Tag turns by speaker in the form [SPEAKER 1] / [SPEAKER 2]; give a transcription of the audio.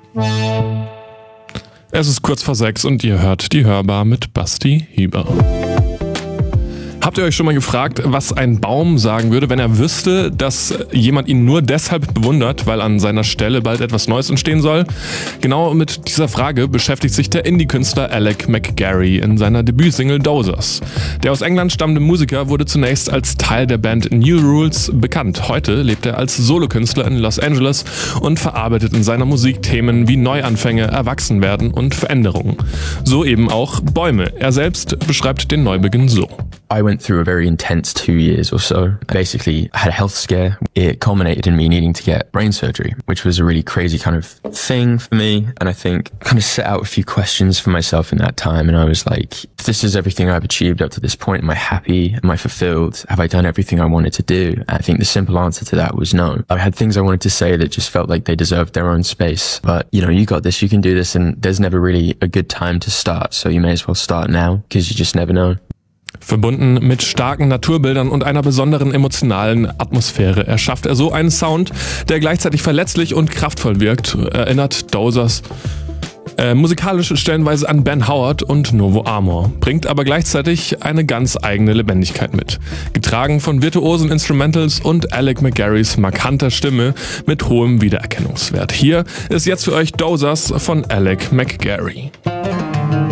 [SPEAKER 1] Es ist kurz vor 6 und ihr hört die Hörbar mit Basti Hieber. Habt ihr euch schon mal gefragt, was ein Baum sagen würde, wenn er wüsste, dass jemand ihn nur deshalb bewundert, weil an seiner Stelle bald etwas Neues entstehen soll? Genau mit dieser Frage beschäftigt sich der Indie-Künstler Alec McGarry in seiner Debütsingle Dozers. Der aus England stammende Musiker wurde zunächst als Teil der Band New Rules bekannt. Heute lebt er als Solokünstler in Los Angeles und verarbeitet in seiner Musik Themen wie Neuanfänge, Erwachsenwerden und Veränderungen. So eben auch Bäume. Er selbst beschreibt den Neubeginn so.
[SPEAKER 2] I went through a very intense 2 years or so. Basically, I had a health scare. It culminated in me needing to get brain surgery, which was a really crazy kind of thing for me. And I think kind of set out a few questions for myself in that time. And I was like, if this is everything I've achieved up to this point, am I happy? Am I fulfilled? Have I done everything I wanted to do? And I think the simple answer to that was no. I had things I wanted to say that just felt like they deserved their own space. But, you know, you got this, you can do this, and there's never really a good time to start. So you may as well start now, because you just never know.
[SPEAKER 1] Verbunden mit starken Naturbildern und einer besonderen emotionalen Atmosphäre erschafft er so einen Sound, der gleichzeitig verletzlich und kraftvoll wirkt, erinnert Dozers musikalisch stellenweise an Ben Howard und Novo Amor, bringt aber gleichzeitig eine ganz eigene Lebendigkeit mit. Getragen von virtuosen Instrumentals und Alec McGarrys markanter Stimme mit hohem Wiedererkennungswert. Hier ist jetzt für euch Dozers von Alec McGarry.